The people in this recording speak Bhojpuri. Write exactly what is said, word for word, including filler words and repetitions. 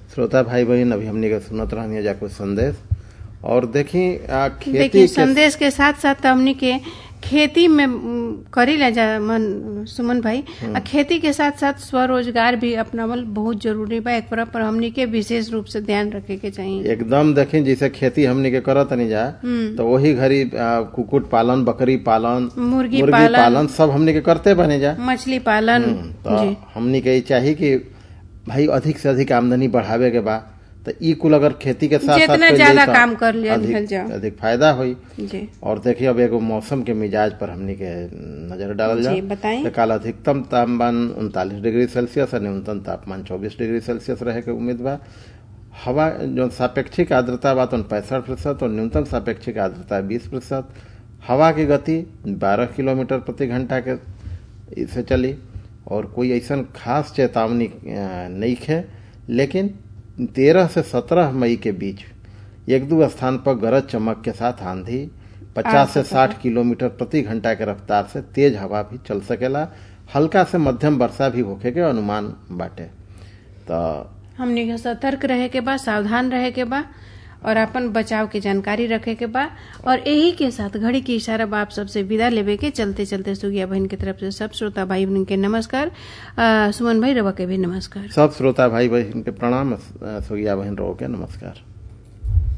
श्रोता भाई बहन अभी हमने के सुनत रहनी जा कुछ संदेश और देखी आ, खेती देखिए के संदेश के साथ साथ हमनी के खेती में करी ला जा मन सुमन भाई आ खेती के साथ साथ स्वरोजगार भी अपनावल बहुत जरूरी बा। एक पर हमनी के विशेष रूप से ध्यान रखे के चाहिए। एकदम देखी जैसे खेती हमनी के करत नहीं जा तो वही घड़ी कुकुट पालन, बकरी पालन, मुर्गी मुर्गी पालन, पालन सब हमनी के करते बने जा, मछली पालन। तो हमनी के चाहिए कि भाई अधिक से अधिक आमदनी बढ़ावे के बा तो ई कुल अगर खेती के साथ जितना साथ ज्यादा काम कर लिया अधिक, अधिक फायदा हुई जी। और देखिए अब एगो मौसम के मिजाज पर हमनी के नजर डालल जाए। बताएं। तो कल अधिकतम तापमान उनतालीस डिग्री सेल्सियस और न्यूनतम तापमान चौबीस डिग्री सेल्सियस रहे के उम्मीद बा। हवा जो सापेक्षिक आर्द्रता बा तो पैंसठ प्रतिशत और न्यूनतम सापेक्षिक आर्द्रता बीस प्रतिशत। हवा की गति बारह किलोमीटर प्रति घंटा के से चली और कोई ऐसा खास चेतावनी नहीं है, लेकिन तेरह से सत्रह मई के बीच एक दो स्थान पर गरज चमक के साथ आंधी पचास से साठ किलोमीटर प्रति घंटा के रफ्तार से तेज हवा भी चल सकेला। हल्का से मध्यम वर्षा भी होखे के अनुमान बाटे। तो हमनी के सतर्क रहे के बा, सावधान रहे के बा और अपन बचाव की जानकारी रखे के बा। और यही के साथ घड़ी की इशारा बा आप सबसे विदा लेवे के चलते चलते सुगिया बहन की तरफ से सब श्रोता भाई बहन के नमस्कार। सुमन भाई रवा के भी नमस्कार। सब श्रोता भाई बहन के प्रणाम। सुगिया बहन रवा के नमस्कार।